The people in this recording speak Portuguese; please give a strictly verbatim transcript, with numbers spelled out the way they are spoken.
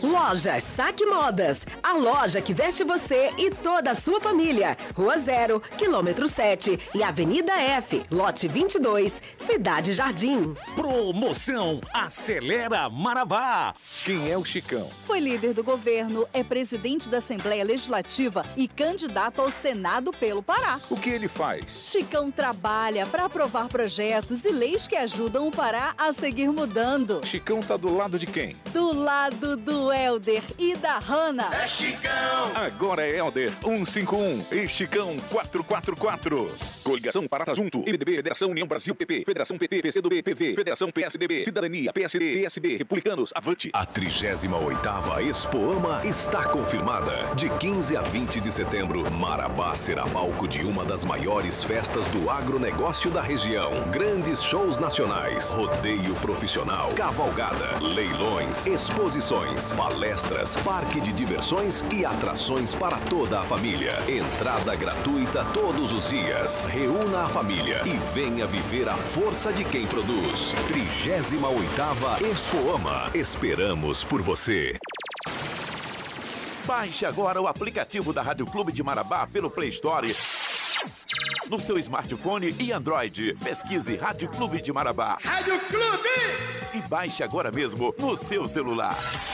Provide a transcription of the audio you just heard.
Lojas Saque Modas, a loja que veste você e toda a sua família. Rua Zero, quilômetro sete e Avenida F, lote vinte e dois, Cidade Jardim. Promoção Acelera Marabá. Quem é o Chicão? Foi líder do governo, é presidente da Assembleia Legislativa e candidato ao Senado pelo Pará. O que ele faz? Chicão trabalha para aprovar projetos e leis que ajudam o Pará a seguir mudando. Chicão tá do lado de quem? Do lado do Helder e da Hanna. É Chicão! Agora é Helder cento e cinquenta e um e Chicão quatrocentos e quarenta e quatro. Coligação Parata Junto, M D B, Federação União Brasil P P, Federação P T, P C do B, P V, Federação P S D B, Cidadania, P S D, P S B, Republicanos, Avante. A trigésima oitava Expoama está confirmada. De quinze a vinte de setembro, Marabá será palco de uma das maiores festas do agronegócio da região. Grandes shows nacionais, rodeio profissional, cavalgada, leilões, exposições, palestras, parque de diversões e atrações para toda a família. Entrada gratuita todos os dias. Reúna a família e venha viver a força de quem produz. trigésima oitava Expoama. Esperamos por você. Baixe agora o aplicativo da Rádio Clube de Marabá pelo Play Store, no seu smartphone e Android. Pesquise Rádio Clube de Marabá. Rádio Clube! E baixe agora mesmo no seu celular.